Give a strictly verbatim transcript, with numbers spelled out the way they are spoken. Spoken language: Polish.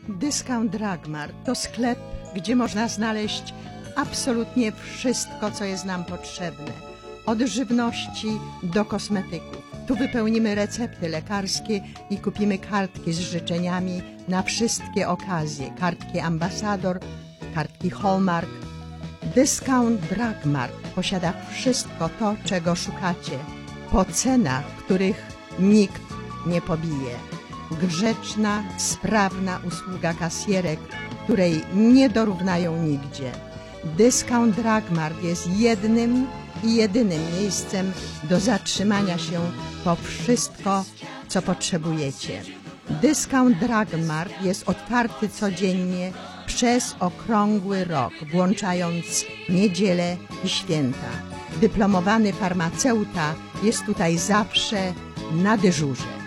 Discount Drugmart to sklep, gdzie można znaleźć absolutnie wszystko, co jest nam potrzebne. Od żywności do kosmetyków. Tu wypełnimy recepty lekarskie i kupimy kartki z życzeniami na wszystkie okazje. Kartki Ambasador, kartki Hallmark. Discount Drugmart posiada wszystko to, czego szukacie, po cenach, których nikt nie pobije. Grzeczna, sprawna usługa kasjerek, której nie dorównają nigdzie. Discount Drugmart jest jednym i jedynym miejscem do zatrzymania się po wszystko, co potrzebujecie. Discount Drugmart jest otwarty codziennie przez okrągły rok, włączając niedzielę i święta. Dyplomowany farmaceuta jest tutaj zawsze na dyżurze.